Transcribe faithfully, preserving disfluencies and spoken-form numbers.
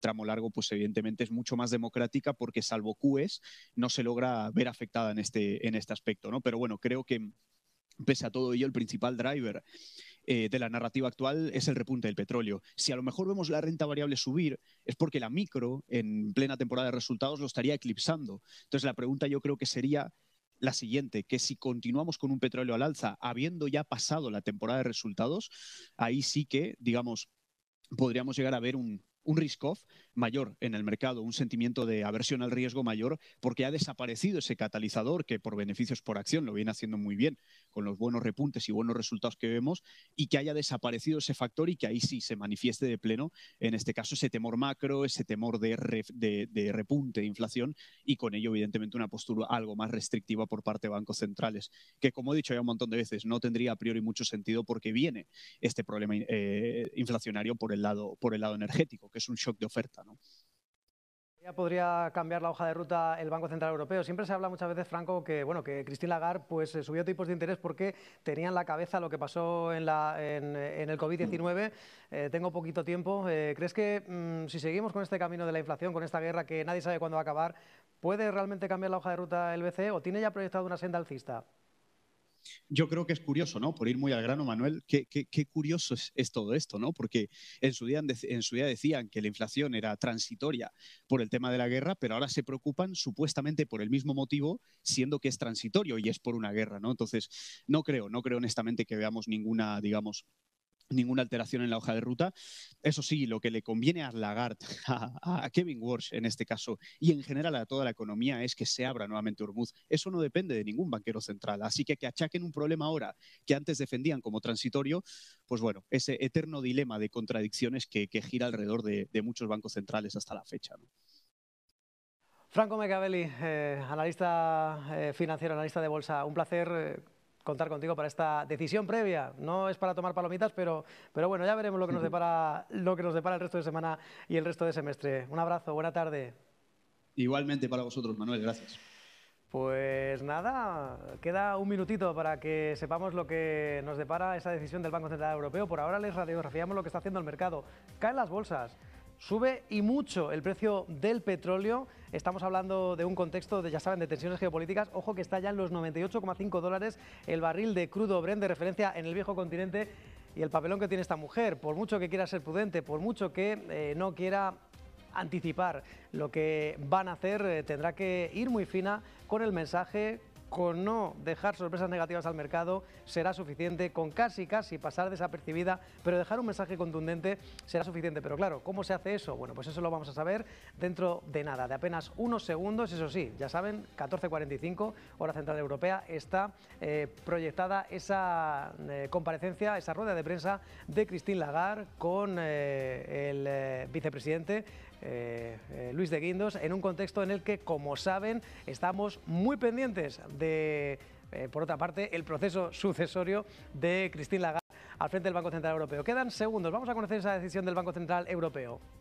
tramo largo, pues evidentemente es mucho más democrática porque salvo Q Es no se logra ver afectada en este, en este aspecto, ¿no? Pero bueno, creo que pese a todo ello, el principal driver eh, de la narrativa actual es el repunte del petróleo. Si a lo mejor vemos la renta variable subir, es porque la micro, en plena temporada de resultados, lo estaría eclipsando. Entonces, la pregunta yo creo que sería la siguiente, que si continuamos con un petróleo al alza, habiendo ya pasado la temporada de resultados, ahí sí que, digamos, podríamos llegar a ver un, un risk-off mayor en el mercado, un sentimiento de aversión al riesgo mayor, porque ha desaparecido ese catalizador que por beneficios por acción lo viene haciendo muy bien con los buenos repuntes y buenos resultados que vemos, y que haya desaparecido ese factor y que ahí sí se manifieste de pleno, en este caso, ese temor macro, ese temor de, re, de, de repunte de inflación, y con ello, evidentemente, una postura algo más restrictiva por parte de bancos centrales, que, como he dicho ya un montón de veces, no tendría a priori mucho sentido porque viene este problema eh, inflacionario por el lado, por el lado energético, que es un shock de oferta, ¿no? Ya podría cambiar la hoja de ruta el Banco Central Europeo. Siempre se habla muchas veces, Franco, que bueno, que Christine Lagarde pues subió tipos de interés porque tenía en la cabeza lo que pasó en, la, en, en el COVID diecinueve. Eh, tengo poquito tiempo. Eh, ¿Crees que mmm, si seguimos con este camino de la inflación, con esta guerra que nadie sabe cuándo va a acabar, puede realmente cambiar la hoja de ruta el B C E o tiene ya proyectado una senda alcista? Yo creo que es curioso, ¿no? Por ir muy al grano, Manuel, qué, qué, qué curioso es, es, todo esto, ¿no? Porque en su, día, en su día decían que la inflación era transitoria por el tema de la guerra, pero ahora se preocupan supuestamente por el mismo motivo, siendo que es transitorio y es por una guerra, ¿no? Entonces, no creo, no creo honestamente que veamos ninguna, digamos, ninguna alteración en la hoja de ruta. Eso sí, lo que le conviene a Lagarde, a, a Kevin Walsh en este caso, y en general a toda la economía, es que se abra nuevamente Hormuz. Eso no depende de ningún banquero central. Así que que achaquen un problema ahora que antes defendían como transitorio, pues bueno, ese eterno dilema de contradicciones que, que gira alrededor de, de muchos bancos centrales hasta la fecha, ¿no? Franco Mecavelli, eh, analista eh, financiero, analista de bolsa, un placer eh, contar contigo para esta decisión previa. No es para tomar palomitas, pero, pero bueno, ya veremos lo que nos depara, lo que nos depara el resto de semana y el resto de semestre. Un abrazo, buena tarde. Igualmente para vosotros, Manuel, gracias. Pues nada, queda un minutito para que sepamos lo que nos depara esa decisión del Banco Central Europeo. Por ahora les radiografiamos lo que está haciendo el mercado. Caen las bolsas. Sube y mucho el precio del petróleo. Estamos hablando de un contexto de, ya saben, de tensiones geopolíticas. Ojo que está ya en los noventa y ocho coma cinco dólares el barril de crudo Brent de referencia en el viejo continente. Y el papelón que tiene esta mujer, por mucho que quiera ser prudente, por mucho que eh, no quiera anticipar lo que van a hacer, eh, tendrá que ir muy fina con el mensaje. Con no dejar sorpresas negativas al mercado será suficiente, con casi casi pasar desapercibida, pero dejar un mensaje contundente será suficiente. Pero claro, ¿cómo se hace eso? Bueno, pues eso lo vamos a saber dentro de nada, de apenas unos segundos. Eso sí, ya saben, catorce cuarenta y cinco, hora central europea, está eh, proyectada esa eh, comparecencia, esa rueda de prensa de Christine Lagarde con eh, el eh, vicepresidente Eh, eh, Luis de Guindos, en un contexto en el que, como saben, estamos muy pendientes de, eh, por otra parte, el proceso sucesorio de Christine Lagarde al frente del Banco Central Europeo. Quedan segundos, vamos a conocer esa decisión del Banco Central Europeo.